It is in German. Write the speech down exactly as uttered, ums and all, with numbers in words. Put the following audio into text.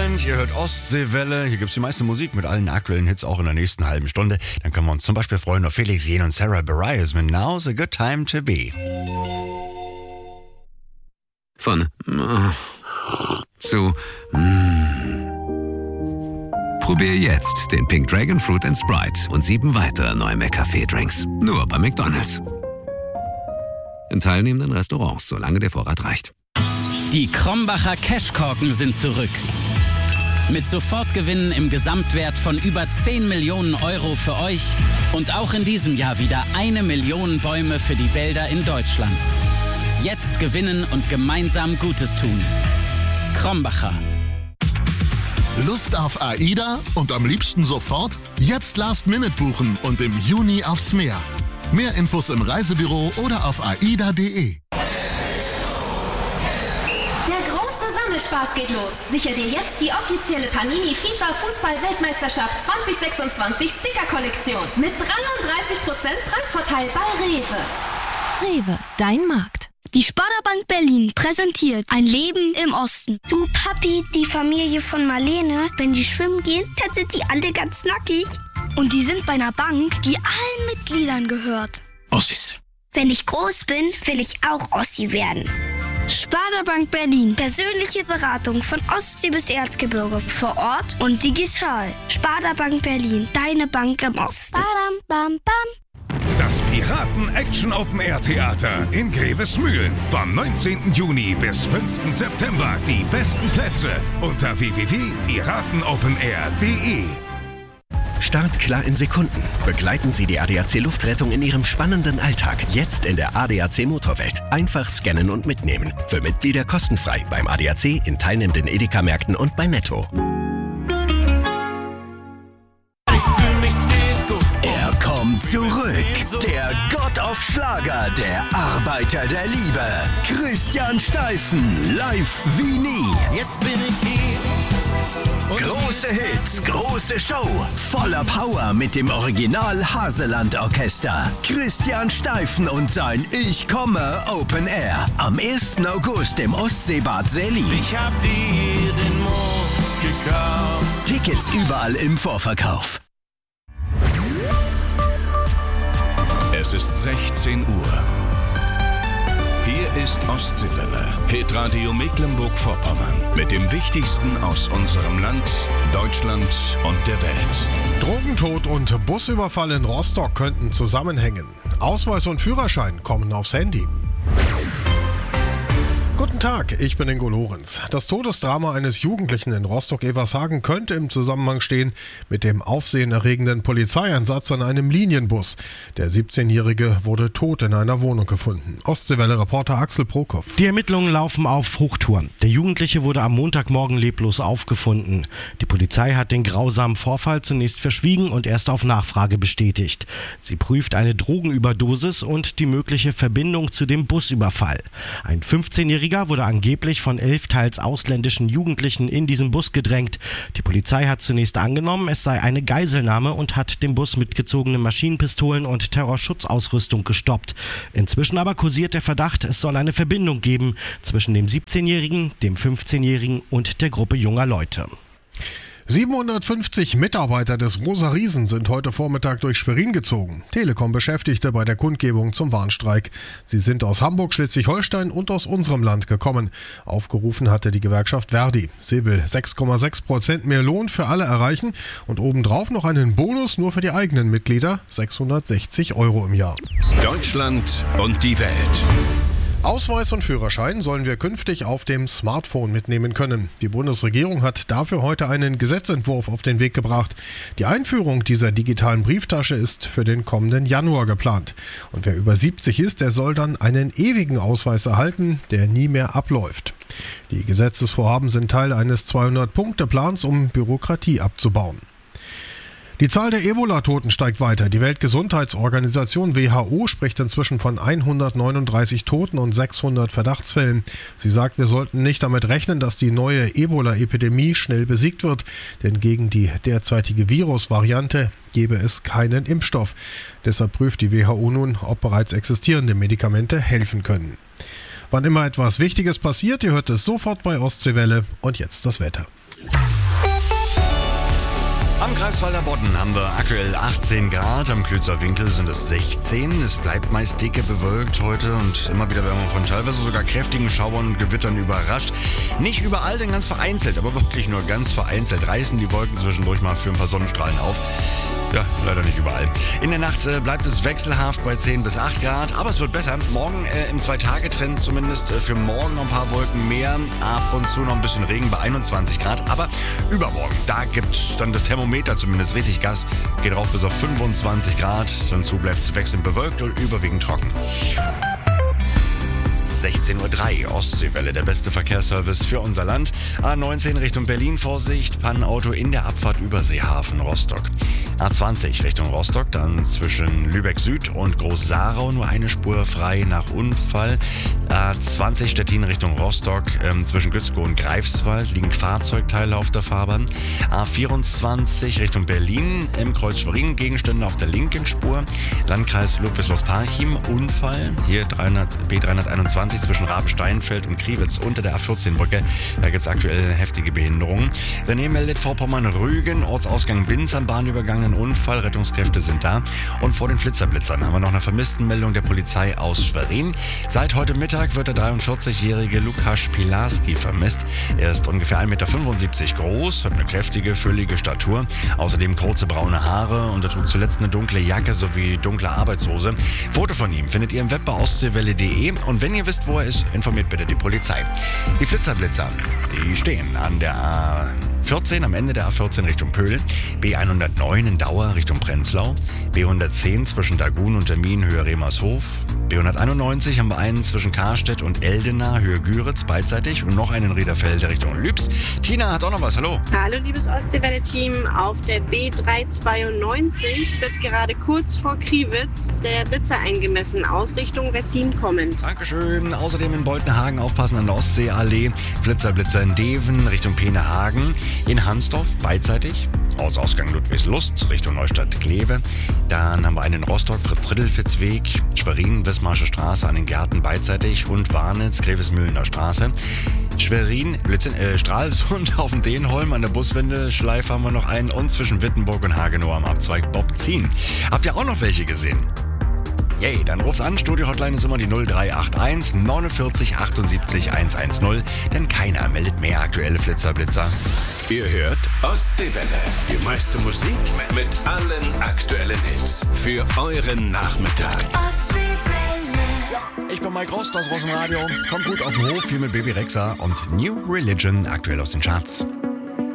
Abend, ihr hört Ostseewelle. Hier gibt's die meiste Musik mit allen aktuellen Hits auch in der nächsten halben Stunde. Dann können wir uns zum Beispiel freuen auf Felix Jähn und Sarah Bareilles mit Now's a Good Time to Be. Von mm, zu mm. Probier jetzt den Pink Dragon Fruit and Sprite und sieben weitere neue McCafé-Drinks. Nur bei McDonald's. In teilnehmenden Restaurants, solange der Vorrat reicht. Die Krombacher Cashkorken sind zurück. Mit Sofortgewinnen im Gesamtwert von über zehn Millionen Euro für euch und auch in diesem Jahr wieder eine Million Bäume für die Wälder in Deutschland. Jetzt gewinnen und gemeinsam Gutes tun. Krombacher. Lust auf AIDA und am liebsten sofort? Jetzt Last Minute buchen und im Juni aufs Meer. Mehr Infos im Reisebüro oder auf aida punkt de. Der große Sammelspaß geht los. Sicher dir jetzt die offizielle Panini FIFA Fußball-Weltmeisterschaft zwanzig sechsundzwanzig Sticker-Kollektion mit dreiunddreißig Prozent Preisvorteil bei Rewe. Rewe, dein Markt. Die Sparda-Bank Berlin präsentiert ein Leben im Osten. Du Papi, die Familie von Marlene, wenn die schwimmen gehen, dann sind die alle ganz nackig. Und die sind bei einer Bank, die allen Mitgliedern gehört. Ossis. Wenn ich groß bin, will ich auch Ossi werden. Sparda-Bank Berlin. Persönliche Beratung von Ostsee bis Erzgebirge. Vor Ort und digital. Sparda-Bank Berlin. Deine Bank im Osten. Badam, bam, bam. Das Piraten-Action-Open-Air-Theater in Grevesmühlen. Vom neunzehnten Juni bis fünften September. Die besten Plätze unter w w w punkt piraten open air punkt de. Start klar in Sekunden. Begleiten Sie die A D A C Luftrettung in Ihrem spannenden Alltag. Jetzt in der A D A C Motorwelt. Einfach scannen und mitnehmen. Für Mitglieder kostenfrei beim A D A C, in teilnehmenden Edeka-Märkten und bei Netto. Er kommt zurück. Der Gott auf Schlager, der Arbeiter der Liebe. Christian Steifen, live wie nie. Jetzt bin ich hier. Große Hits, große Show, voller Power mit dem Original Haseland Orchester. Christian Steifen und sein Ich komme Open Air. Am ersten August im Ostseebad Selli. Ich hab dir den Mond gekauft. Tickets überall im Vorverkauf. Es ist sechzehn Uhr. Hier ist Ostseewelle, Hitradio Mecklenburg-Vorpommern. Mit dem Wichtigsten aus unserem Land, Deutschland und der Welt. Drogentod und Busüberfall in Rostock könnten zusammenhängen. Ausweis und Führerschein kommen aufs Handy. Guten Tag, ich bin Ingo Lorenz. Das Todesdrama eines Jugendlichen in Rostock-Evershagen könnte im Zusammenhang stehen mit dem aufsehenerregenden Polizeieinsatz an einem Linienbus. Der siebzehnjährige wurde tot in einer Wohnung gefunden. Ostseewelle-Reporter Axel Prokop. Die Ermittlungen laufen auf Hochtouren. Der Jugendliche wurde am Montagmorgen leblos aufgefunden. Die Polizei hat den grausamen Vorfall zunächst verschwiegen und erst auf Nachfrage bestätigt. Sie prüft eine Drogenüberdosis und die mögliche Verbindung zu dem Busüberfall. Ein fünfzehnjähriger wurde angeblich von elf teils ausländischen Jugendlichen in diesen Bus gedrängt. Die Polizei hat zunächst angenommen, es sei eine Geiselnahme und hat den Bus mit gezogenen Maschinenpistolen und Terrorschutzausrüstung gestoppt. Inzwischen aber kursiert der Verdacht, es soll eine Verbindung geben zwischen dem siebzehnjährigen, dem fünfzehnjährigen und der Gruppe junger Leute. siebenhundertfünfzig Mitarbeiter des Rosa Riesen sind heute Vormittag durch Schwerin gezogen. Telekom beschäftigte bei der Kundgebung zum Warnstreik. Sie sind aus Hamburg, Schleswig-Holstein und aus unserem Land gekommen. Aufgerufen hatte die Gewerkschaft Verdi. Sie will sechs Komma sechs Prozent mehr Lohn für alle erreichen und obendrauf noch einen Bonus nur für die eigenen Mitglieder, sechshundertsechzig Euro im Jahr. Deutschland und die Welt. Ausweis und Führerschein sollen wir künftig auf dem Smartphone mitnehmen können. Die Bundesregierung hat dafür heute einen Gesetzentwurf auf den Weg gebracht. Die Einführung dieser digitalen Brieftasche ist für den kommenden Januar geplant. Und wer über siebzig ist, der soll dann einen ewigen Ausweis erhalten, der nie mehr abläuft. Die Gesetzesvorhaben sind Teil eines zweihundert-Punkte-Plans, um Bürokratie abzubauen. Die Zahl der Ebola-Toten steigt weiter. Die Weltgesundheitsorganisation W H O spricht inzwischen von hundertneununddreißig Toten und sechshundert Verdachtsfällen. Sie sagt, wir sollten nicht damit rechnen, dass die neue Ebola-Epidemie schnell besiegt wird, denn gegen die derzeitige Virusvariante gebe es keinen Impfstoff. Deshalb prüft die W H O nun, ob bereits existierende Medikamente helfen können. Wann immer etwas Wichtiges passiert, ihr hört es sofort bei Ostseewelle. Und jetzt das Wetter. Am Greifswalder Bodden haben wir aktuell achtzehn Grad, am Klützer Winkel sind es sechzehn. Es bleibt meist dicke bewölkt heute und immer wieder werden wir von teilweise sogar kräftigen Schauern und Gewittern überrascht. Nicht überall, denn ganz vereinzelt, aber wirklich nur ganz vereinzelt reißen die Wolken zwischendurch mal für ein paar Sonnenstrahlen auf. Ja, leider nicht überall. In der Nacht äh, bleibt es wechselhaft bei zehn bis acht Grad, aber es wird besser. Morgen äh, im Zwei-Tage-Trend zumindest äh, für morgen noch ein paar Wolken mehr. Ab und zu noch ein bisschen Regen bei einundzwanzig Grad, aber übermorgen, da gibt dann das Thermometer zumindest richtig Gas. Geht rauf bis auf fünfundzwanzig Grad, dazu bleibt es wechselnd bewölkt und überwiegend trocken. sechzehn Uhr drei, Ostseewelle, der beste Verkehrsservice für unser Land. A neunzehn Richtung Berlin, Vorsicht, Pannenauto in der Abfahrt Überseehafen Rostock. A zwanzig Richtung Rostock, dann zwischen Lübeck Süd und Groß-Sarau nur eine Spur frei nach Unfall. A zwanzig Stettin Richtung Rostock, ähm, zwischen Gützkow und Greifswald liegen Fahrzeugteile auf der Fahrbahn. A vierundzwanzig Richtung Berlin, im Kreuz Schwerin, Gegenstände auf der linken Spur. Landkreis Ludwigslust-Parchim, Unfall, hier B dreihunderteinundzwanzig zwischen Rabensteinfeld und Kriwitz unter der A vierzehn Brücke. Da gibt es aktuell heftige Behinderungen. René meldet Vorpommern-Rügen, Ortsausgang Binz am Bahnübergang, ein Unfall, Rettungskräfte sind da. Und vor den Flitzerblitzern haben wir noch eine Vermisstenmeldung der Polizei aus Schwerin. Seit heute Mittag wird der dreiundvierzigjährige Lukas Pilarski vermisst. Er ist ungefähr ein Meter fünfundsiebzig groß, hat eine kräftige, füllige Statur, außerdem kurze braune Haare und er trug zuletzt eine dunkle Jacke sowie dunkle Arbeitshose. Foto von ihm findet ihr im Web bei ostseewelle punkt de und wenn ihr wisst, wo er ist, informiert bitte die Polizei. Die Flitzerblitzer, die stehen an der A vierzehn, am Ende der A vierzehn Richtung Pöhl, B hundertneun in Dauer Richtung Prenzlau, B hundertzehn zwischen Dagun und Termin Höhe Remershof, B hunderteinundneunzig haben wir einen zwischen Karstedt und Eldena Höhe Güritz beidseitig und noch einen in Riederfelde Richtung Lübs. Tina hat auch noch was, hallo. Hallo liebes Ostseewelle-Team, auf der B dreihundertzweiundneunzig wird gerade kurz vor Kriwitz der Blitzer eingemessen, aus Richtung Wessin kommend. Dankeschön. Außerdem in Boltenhagen aufpassen an der Ostseeallee, Flitzerblitzer in Deven Richtung Peenehagen, in Hansdorf beidseitig, Ortsausgang Ludwigslust Richtung Neustadt-Kleve. Dann haben wir einen in Rostock, Fritz-Riddelfitz-Weg, Schwerin, Wismarsche Straße an den Gärten beidseitig und Warnitz, Grevesmühlener Straße. Schwerin, Blödsinn, äh, Stralsund auf dem Denholm an der Buswendeschleife haben wir noch einen und zwischen Wittenburg und Hagenow am Abzweig Bobzin. Habt ihr auch noch welche gesehen? Yay, dann ruft an, Studio-Hotline ist immer die null drei acht eins neunundvierzig achtundsiebzig hundertzehn, denn keiner meldet mehr aktuelle Flitzerblitzer. Ihr hört Ostseewelle, die meiste Musik mit allen aktuellen Hits für euren Nachmittag. Ich bin Mike Rost aus Rosenradio, kommt gut auf den Hof hier mit Baby Rexha und New Religion aktuell aus den Charts.